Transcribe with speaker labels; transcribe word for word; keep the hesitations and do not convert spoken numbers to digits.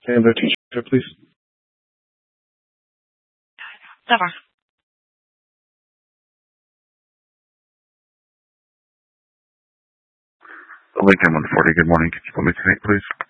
Speaker 1: And the teacher, please.
Speaker 2: Never.
Speaker 3: Lincoln one forty, good morning. Could you put me tonight, please?